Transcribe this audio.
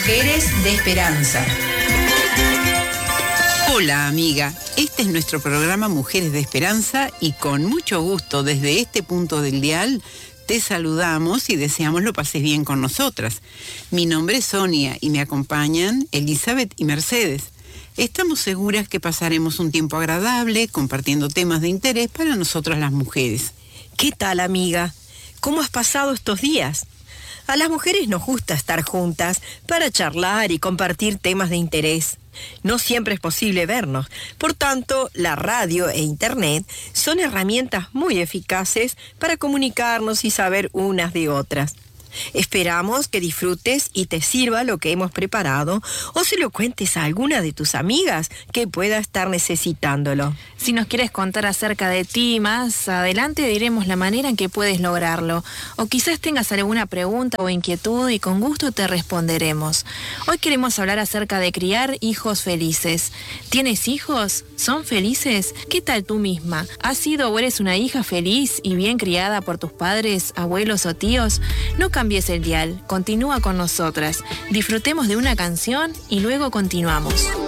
Mujeres de Esperanza. Hola amiga, este es nuestro programa Mujeres de Esperanza y con mucho gusto desde este punto del dial te saludamos y deseamos lo pases bien con nosotras. Mi nombre es Sonia y me acompañan Elizabeth y Mercedes. Estamos seguras que pasaremos un tiempo agradable compartiendo temas de interés para nosotras las mujeres. ¿Qué tal, amiga? ¿Cómo has pasado estos días? A las mujeres nos gusta estar juntas para charlar y compartir temas de interés. No siempre es posible vernos. Por tanto, la radio e internet son herramientas muy eficaces para comunicarnos y saber unas de otras. Esperamos que disfrutes y te sirva lo que hemos preparado o se lo cuentes a alguna de tus amigas que pueda estar necesitándolo. Si nos quieres contar acerca de ti más adelante, diremos la manera en que puedes lograrlo. O quizás tengas alguna pregunta o inquietud y con gusto te responderemos. Hoy queremos hablar acerca de criar hijos felices. ¿Tienes hijos? ¿Son felices? ¿Qué tal tú misma? ¿Has sido o eres una hija feliz y bien criada por tus padres, abuelos o tíos? No cambies el dial, continúa con nosotras. Disfrutemos de una canción y luego continuamos.